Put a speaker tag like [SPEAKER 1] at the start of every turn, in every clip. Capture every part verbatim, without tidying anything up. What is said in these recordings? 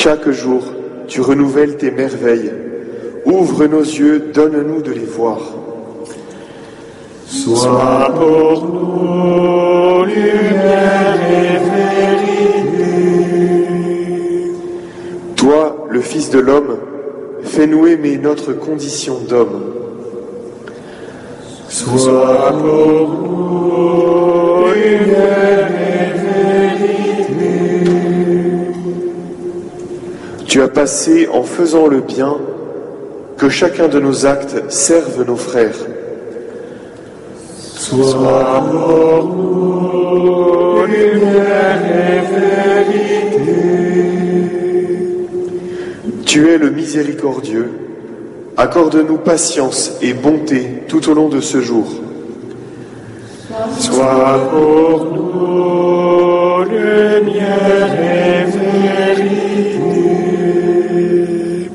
[SPEAKER 1] Chaque jour, tu renouvelles tes merveilles. Ouvre nos yeux, donne-nous de les voir.
[SPEAKER 2] Sois pour nous lumière et vérité.
[SPEAKER 1] Toi, le Fils de l'homme, fais-nous aimer notre condition d'homme.
[SPEAKER 2] Sois pour nous lumière et vérité.
[SPEAKER 1] Tu as passé en faisant le bien, que chacun de nos actes serve nos frères.
[SPEAKER 2] Sois pour nous lumière et vérité.
[SPEAKER 1] Tu es le miséricordieux. Accorde-nous patience et bonté tout au long de ce jour.
[SPEAKER 2] Sois pour nous lumière et vérité.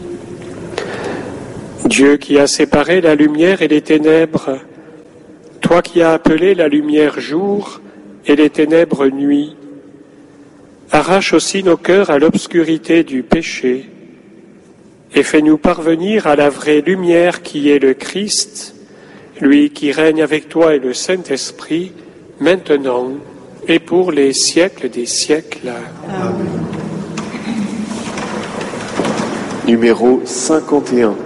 [SPEAKER 3] Dieu qui a séparé la lumière et les ténèbres, toi qui as appelé la lumière jour et les ténèbres nuit, arrache aussi nos cœurs à l'obscurité du péché et fais-nous parvenir à la vraie lumière qui est le Christ, lui qui règne avec toi et le Saint-Esprit, maintenant et pour les siècles des siècles.
[SPEAKER 1] Amen. Numéro cinquante et un.